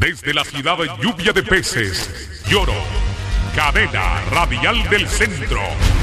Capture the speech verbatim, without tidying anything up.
Desde la ciudad de Lluvia de Peces, Lloro, cadena radial del centro.